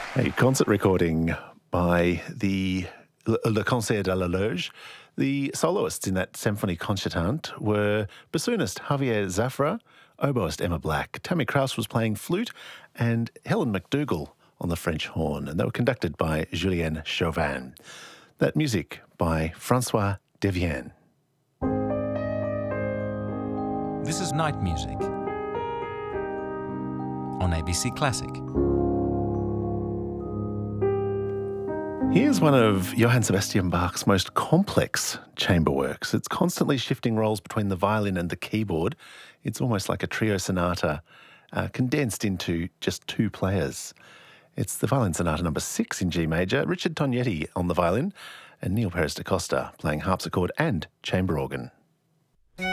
A concert recording by the Le Concert de la Loge. The soloists in that Symphonie Concertante were bassoonist Javier Zafra, oboist Emma Black, Tammy Kraus was playing flute, and Helen McDougall on the French horn, and they were conducted by Julien Chauvin. That music by Francois Devienne. This is Night Music on ABC Classic. Here's one of Johann Sebastian Bach's most complex chamber works. It's constantly shifting roles between the violin and the keyboard. It's almost like a trio sonata condensed into just two players. It's the Violin Sonata No. 6 in G major, Richard Tognetti on the violin, and Neil Perez da Costa playing harpsichord and chamber organ.